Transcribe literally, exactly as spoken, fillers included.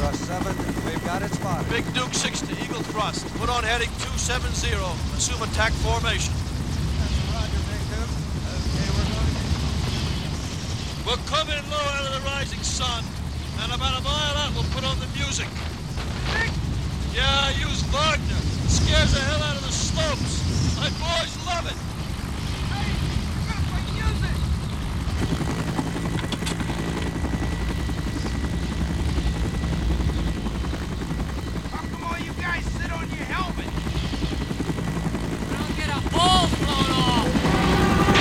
Thrust seven, we've got it spotted. Big Duke six to Eagle Thrust. Put on heading two seven zero. Assume attack formation. That's Roger, Big Duke. Okay, we're going to... We'll come in low out of the rising sun, and about a mile out we'll put on the music. Yeah, I use Wagner. It scares the hell out of the slopes. My boys love it. Hey, we're gonna play music.